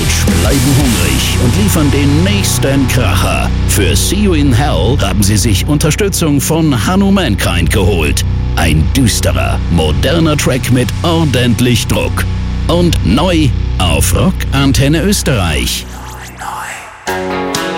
Rage bleiben hungrig und liefern den nächsten Kracher. Für See You in Hell haben sie sich Unterstützung von Hanno Mankind geholt. Ein düsterer, moderner Track mit ordentlich Druck. Und neu auf Rock Antenne Österreich.